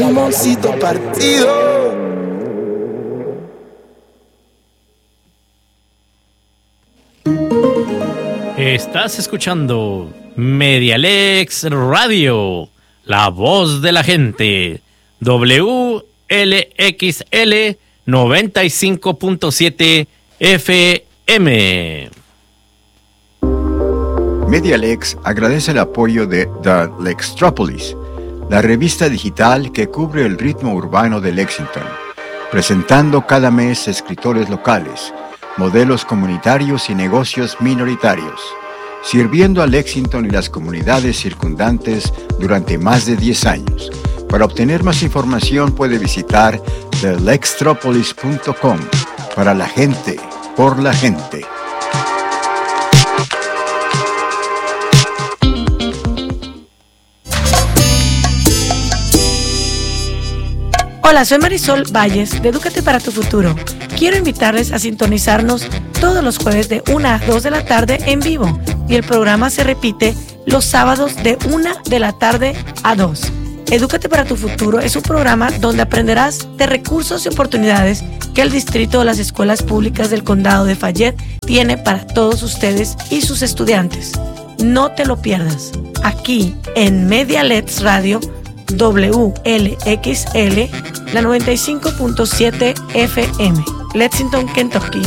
salmoncito partido. Estás escuchando Medialex Radio, la voz de la gente. WLXL 95.7 FM. Medialex agradece el apoyo de The Lextropolis, la revista digital que cubre el ritmo urbano de Lexington, presentando cada mes escritores locales, modelos comunitarios y negocios minoritarios, sirviendo a Lexington y las comunidades circundantes durante más de 10 años. Para obtener más información puede visitar thelextropolis.com. Para la gente, por la gente. Hola, soy Marisol Valles de Edúcate para tu Futuro. Quiero invitarles a sintonizarnos todos los jueves de 1 a 2 de la tarde en vivo y el programa se repite los sábados de 1 de la tarde a 2. Edúcate para tu Futuro es un programa donde aprenderás de recursos y oportunidades que el distrito de las escuelas públicas del condado de Fayette tiene para todos ustedes y sus estudiantes. No te lo pierdas. Aquí en Medialex Radio WLXL, la 95.7 FM, Lexington, Kentucky.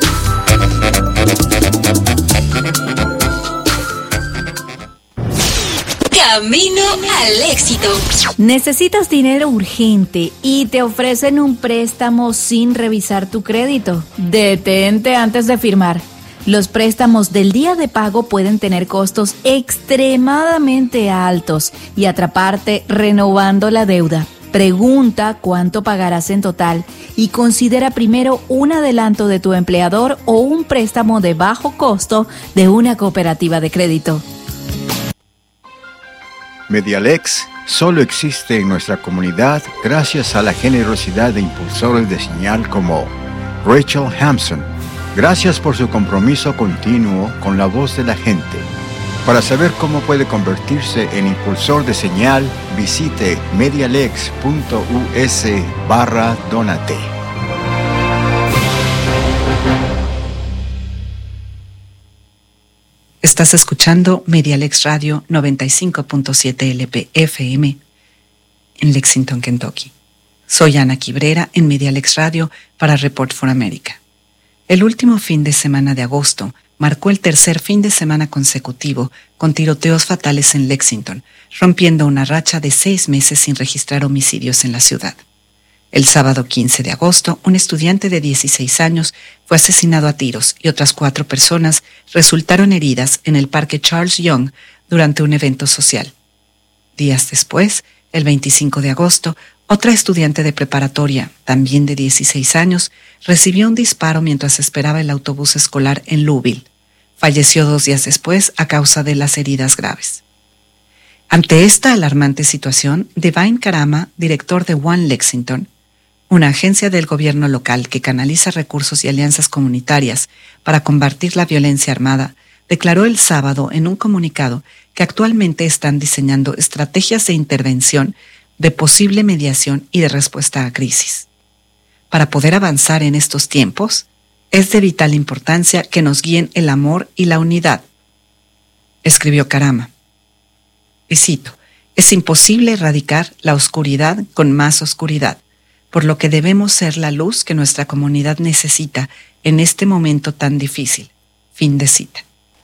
Camino al éxito. ¿Necesitas dinero urgente y te ofrecen un préstamo sin revisar tu crédito? Detente antes de firmar. Los préstamos del día de pago pueden tener costos extremadamente altos y atraparte renovando la deuda. Pregunta cuánto pagarás en total y considera primero un adelanto de tu empleador o un préstamo de bajo costo de una cooperativa de crédito. Medialex solo existe en nuestra comunidad gracias a la generosidad de impulsores de señal como Rachel Hampson. Gracias por su compromiso continuo con la voz de la gente. Para saber cómo puede convertirse en impulsor de señal, visite medialex.us/donate. Estás escuchando Medialex Radio 95.7 LP-FM en Lexington, Kentucky. Soy Ana Quibrera en Medialex Radio para Report for America. El último fin de semana de agosto marcó el tercer fin de semana consecutivo con tiroteos fatales en Lexington, rompiendo una racha de 6 meses sin registrar homicidios en la ciudad. El sábado 15 de agosto, un estudiante de 16 años fue asesinado a tiros y otras 4 personas resultaron heridas en el Parque Charles Young durante un evento social. Días después, el 25 de agosto, otra estudiante de preparatoria, también de 16 años, recibió un disparo mientras esperaba el autobús escolar en Louisville. Falleció 2 días después a causa de las heridas graves. Ante esta alarmante situación, Devine Karama, director de One Lexington, una agencia del gobierno local que canaliza recursos y alianzas comunitarias para combatir la violencia armada, declaró el sábado en un comunicado que actualmente están diseñando estrategias de intervención, de posible mediación y de respuesta a crisis. Para poder avanzar en estos tiempos, es de vital importancia que nos guíen el amor y la unidad, escribió Karama. Y cito, es imposible erradicar la oscuridad con más oscuridad, por lo que debemos ser la luz que nuestra comunidad necesita en este momento tan difícil. Fin de cita.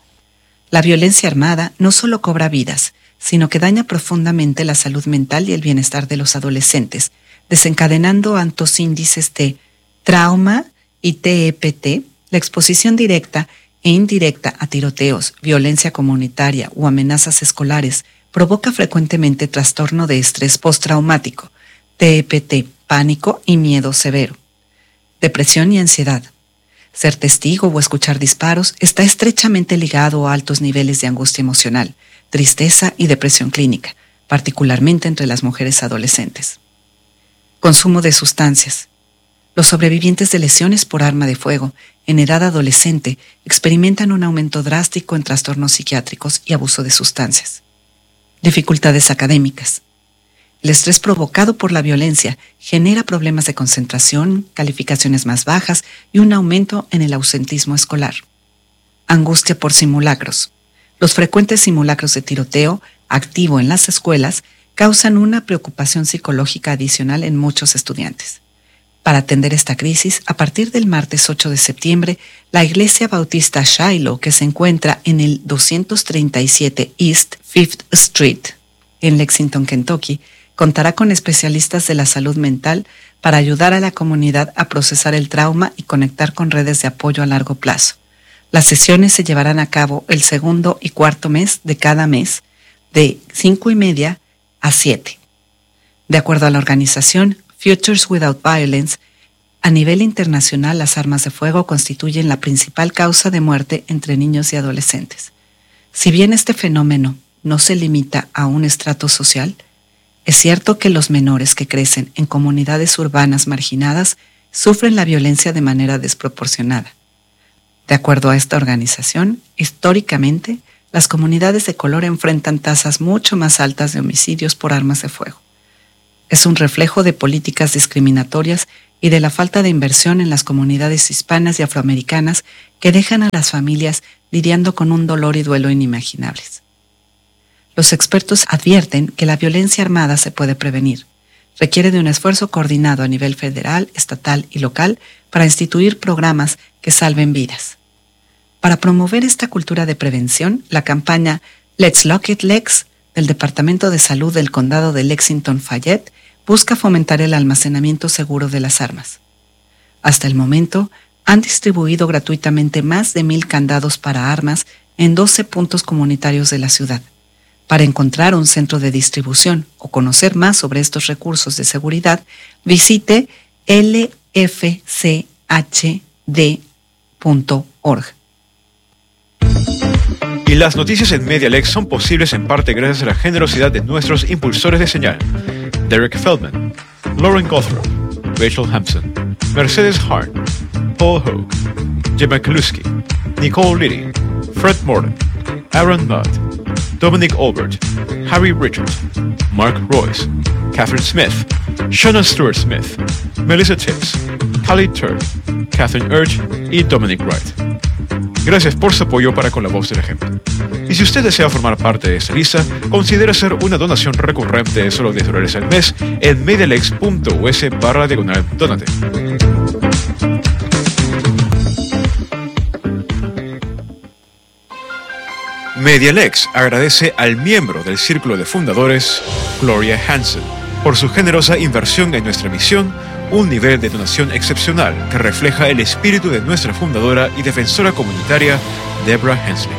La violencia armada no solo cobra vidas, sino que daña profundamente la salud mental y el bienestar de los adolescentes, desencadenando altos índices de trauma y TEPT, la exposición directa e indirecta a tiroteos, violencia comunitaria o amenazas escolares provoca frecuentemente trastorno de estrés postraumático, TEPT, pánico y miedo severo, depresión y ansiedad. Ser testigo o escuchar disparos está estrechamente ligado a altos niveles de angustia emocional, tristeza y depresión clínica, particularmente entre las mujeres adolescentes. Consumo de sustancias. Los sobrevivientes de lesiones por arma de fuego en edad adolescente experimentan un aumento drástico en trastornos psiquiátricos y abuso de sustancias. Dificultades académicas. El estrés provocado por la violencia genera problemas de concentración, calificaciones más bajas y un aumento en el ausentismo escolar. Angustia por simulacros. Los frecuentes simulacros de tiroteo activo en las escuelas causan una preocupación psicológica adicional en muchos estudiantes. Para atender esta crisis, a partir del martes 8 de septiembre, la Iglesia Bautista Shiloh, que se encuentra en el 237 East 5th Street, en Lexington, Kentucky, contará con especialistas de la salud mental para ayudar a la comunidad a procesar el trauma y conectar con redes de apoyo a largo plazo. Las sesiones se llevarán a cabo el segundo y cuarto mes de cada mes, de 5:30 a 7. De acuerdo a la organización Futures Without Violence, a nivel internacional las armas de fuego constituyen la principal causa de muerte entre niños y adolescentes. Si bien este fenómeno no se limita a un estrato social, es cierto que los menores que crecen en comunidades urbanas marginadas sufren la violencia de manera desproporcionada. De acuerdo a esta organización, históricamente, las comunidades de color enfrentan tasas mucho más altas de homicidios por armas de fuego. Es un reflejo de políticas discriminatorias y de la falta de inversión en las comunidades hispanas y afroamericanas que dejan a las familias lidiando con un dolor y duelo inimaginables. Los expertos advierten que la violencia armada se puede prevenir. Requiere de un esfuerzo coordinado a nivel federal, estatal y local para instituir programas que salven vidas. Para promover esta cultura de prevención, la campaña Let's Lock It Lex del Departamento de Salud del Condado de Lexington-Fayette busca fomentar el almacenamiento seguro de las armas. Hasta el momento, han distribuido gratuitamente más de 1,000 candados para armas en 12 puntos comunitarios de la ciudad. Para encontrar un centro de distribución o conocer más sobre estos recursos de seguridad, visite lfchd.org. Y las noticias en MediaLex son posibles en parte gracias a la generosidad de nuestros impulsores de señal: Derek Feldman, Lauren Gothrow, Rachel Hampson, Mercedes Hart, Paul Hogue, Gemma Kaluski, Nicole Liddy, Fred Morton, Aaron Mudd, Dominic Albert, Harry Richards, Mark Royce, Catherine Smith, Shona Stewart Smith, Melissa Tibbs, Callie Turk, Catherine Urge y Dominic Wright. Gracias por su apoyo para con la voz de la gente. Y si usted desea formar parte de esta lista, considere hacer una donación recurrente de solo $10 al mes en medialex.us/donate. MediaLex agradece al miembro del Círculo de Fundadores, Gloria Hansen, por su generosa inversión en nuestra misión, un nivel de donación excepcional que refleja el espíritu de nuestra fundadora y defensora comunitaria, Deborah Hensley.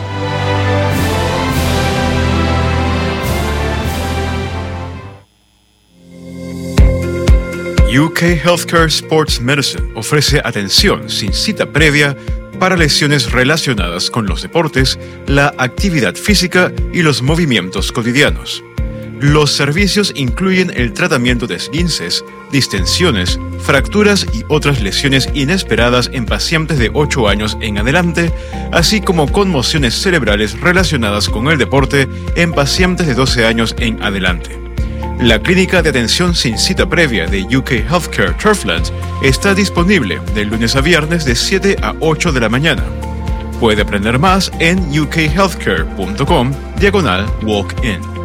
UK Healthcare Sports Medicine ofrece atención sin cita previa para lesiones relacionadas con los deportes, la actividad física y los movimientos cotidianos. Los servicios incluyen el tratamiento de esguinces, distensiones, fracturas y otras lesiones inesperadas en pacientes de 8 años en adelante, así como conmociones cerebrales relacionadas con el deporte en pacientes de 12 años en adelante. La clínica de atención sin cita previa de UK Healthcare Turflands está disponible de lunes a viernes de 7 a 8 de la mañana. Puede aprender más en ukhealthcare.com/walk-in.